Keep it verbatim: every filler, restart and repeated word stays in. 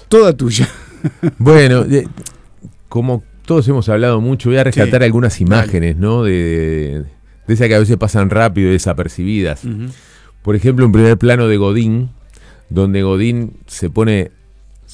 toda tuya. Bueno, de, como todos hemos hablado mucho, voy a rescatar Sí. algunas imágenes, ¿no? De, de esas que a veces pasan rápido y desapercibidas. Uh-huh. Por ejemplo, un primer plano de Godín, donde Godín se pone